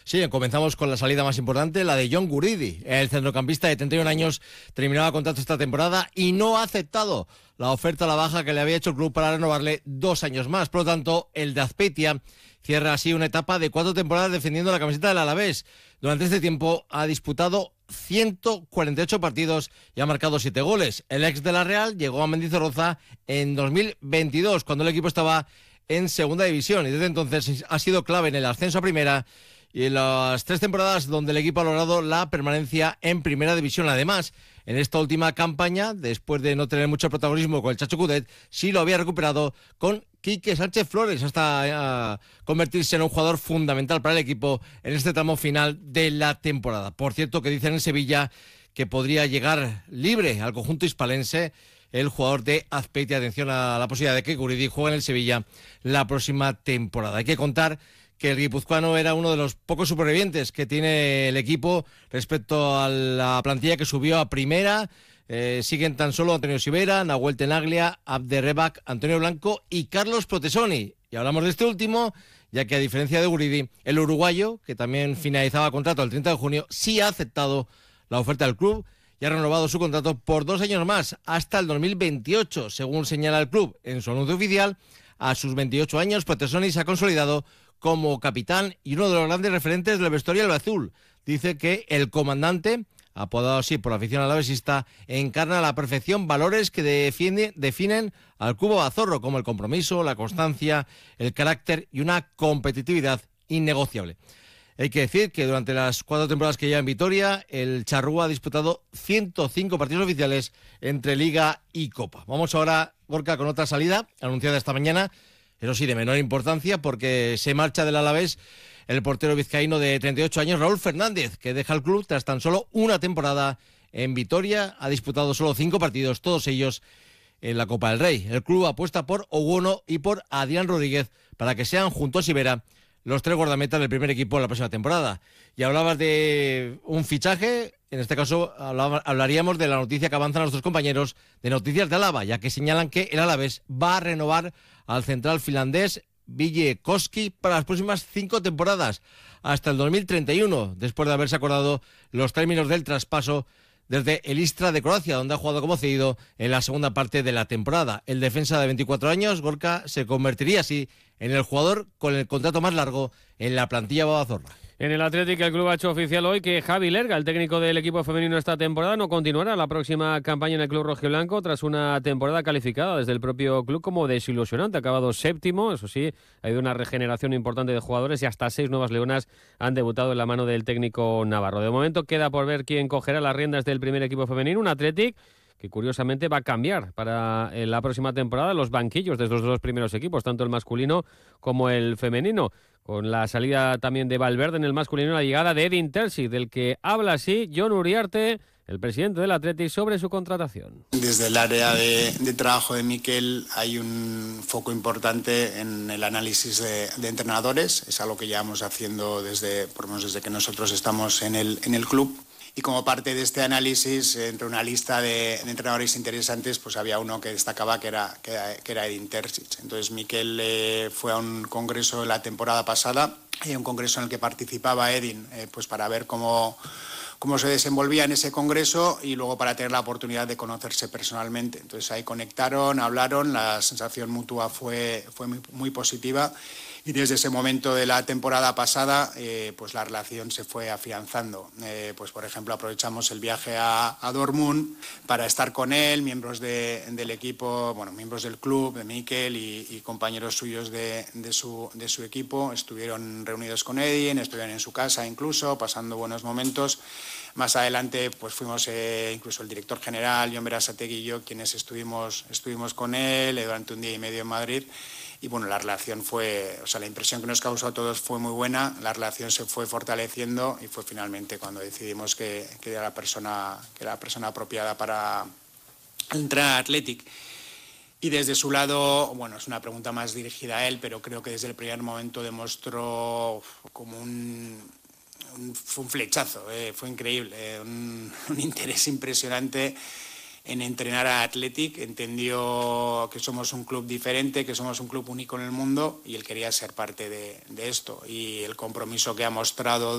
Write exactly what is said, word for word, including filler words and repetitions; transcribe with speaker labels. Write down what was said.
Speaker 1: Sí, comenzamos con la salida más importante, la de John Guridi. El centrocampista de treinta y un años terminaba contrato esta temporada y no ha aceptado la oferta a la baja que le había hecho el club para renovarle dos años más. Por lo tanto, el de Azpeitia cierra así una etapa de cuatro temporadas defendiendo la camiseta del Alavés. Durante este tiempo ha disputado ciento cuarenta y ocho partidos y ha marcado siete goles. El ex de la Real llegó a Mendizorroza en dos mil veintidós, cuando el equipo estaba en segunda división, y desde entonces ha sido clave en el ascenso a primera y en las tres temporadas donde el equipo ha logrado la permanencia en primera división. Además, en esta última campaña, después de no tener mucho protagonismo con el Chacho Coudet, sí lo había recuperado con Quique Sánchez Flores hasta uh, convertirse en un jugador fundamental para el equipo en este tramo final de la temporada. Por cierto, que dicen en Sevilla que podría llegar libre al conjunto hispalense el jugador de Azpeitia. Atención a la posibilidad de que Guridi juegue en el Sevilla la próxima temporada. Hay que contar que el guipuzcoano era uno de los pocos supervivientes que tiene el equipo respecto a la plantilla que subió a primera. Eh, siguen tan solo Antonio Sivera, Nahuel Tenaglia, Abderrebak, Antonio Blanco y Carlos Protesoni. Y hablamos de este último, ya que a diferencia de Guridi, el uruguayo, que también finalizaba contrato el treinta de junio, sí ha aceptado la oferta del club y ha renovado su contrato por dos años más, hasta el dos mil veintiocho, según señala el club en su anuncio oficial. A sus veintiocho años, Protesoni se ha consolidado como capitán y uno de los grandes referentes del vestuario albiazul. Dice que el comandante, apodado así por la afición alavesista, encarna a la perfección valores que defiende, definen al Cubo Bazorro, como el compromiso, la constancia, el carácter y una competitividad innegociable. Hay que decir que durante las cuatro temporadas que lleva en Vitoria, el charrúa ha disputado ciento cinco partidos oficiales entre Liga y Copa. Vamos ahora, Gorka, con otra salida anunciada esta mañana. Eso sí, de menor importancia, porque se marcha del Alavés el portero vizcaíno de treinta y ocho años, Raúl Fernández, que deja el club tras tan solo una temporada en Vitoria. Ha disputado solo cinco partidos, todos ellos en la Copa del Rey. El club apuesta por Oguono y por Adrián Rodríguez para que sean, junto a Sivera, los tres guardametas del primer equipo en la próxima temporada. Y hablabas de un fichaje, en este caso hablaba, hablaríamos de la noticia que avanzan nuestros compañeros de Noticias de Álava, ya que señalan que el Alavés va a renovar al central finlandés Ville Koski para las próximas cinco temporadas, hasta el dos mil treinta y uno, después de haberse acordado los términos del traspaso desde el Istra de Croacia, donde ha jugado como cedido en la segunda parte de la temporada. El defensa de veinticuatro años, Gorka, se convertiría así en el jugador con el contrato más largo en la plantilla babazorra.
Speaker 2: En el Atlético, el club ha hecho oficial hoy que Javi Lerga, el técnico del equipo femenino esta temporada, no continuará la próxima campaña en el club rojiblanco tras una temporada calificada desde el propio club como desilusionante. Ha acabado séptimo, eso sí, ha habido una regeneración importante de jugadores y hasta seis nuevas leonas han debutado en la mano del técnico navarro. De momento queda por ver quién cogerá las riendas del primer equipo femenino, un Atlético que curiosamente va a cambiar para la próxima temporada los banquillos de los dos primeros equipos, tanto el masculino como el femenino, con la salida también de Valverde en el masculino y la llegada de Edin Terzic, del que habla así Jon Uriarte, el presidente del Athletic, sobre su contratación.
Speaker 3: Desde el área de, de trabajo de Mikel hay un foco importante en el análisis de, de entrenadores, es algo que llevamos haciendo desde, por lo menos desde que nosotros estamos en el, en el club. Y como parte de este análisis, entre una lista de, de entrenadores interesantes, pues había uno que destacaba que era, que era, que era Edin Terzic. Entonces Mikel eh, fue a un congreso la temporada pasada, eh, un congreso en el que participaba Edin, eh, pues para ver cómo, cómo se desenvolvía en ese congreso y luego para tener la oportunidad de conocerse personalmente. Entonces ahí conectaron, hablaron, la sensación mutua fue, fue muy, muy positiva. Y desde ese momento de la temporada pasada, eh, pues la relación se fue afianzando. Eh, pues por ejemplo, aprovechamos el viaje a, a Dortmund para estar con él, miembros de, del equipo, bueno, miembros del club, de Mikel y, y compañeros suyos de, de, su, de su equipo. Estuvieron reunidos con Edin, estuvieron en su casa incluso, pasando buenos momentos. Más adelante pues fuimos eh, incluso el director general, Jon Berasategui y yo, quienes estuvimos, estuvimos con él eh, durante un día y medio en Madrid. Y bueno, la relación fue, o sea, la impresión que nos causó a todos fue muy buena, la relación se fue fortaleciendo y fue finalmente cuando decidimos que, que era la persona, que era la persona apropiada para entrar a Athletic. Y desde su lado, bueno, es una pregunta más dirigida a él, pero creo que desde el primer momento demostró como un, un, fue un flechazo, eh, fue increíble, eh, un, un interés impresionante en entrenar a Athletic. Entendió que somos un club diferente, que somos un club único en el mundo y él quería ser parte de, de esto. Y el compromiso que ha mostrado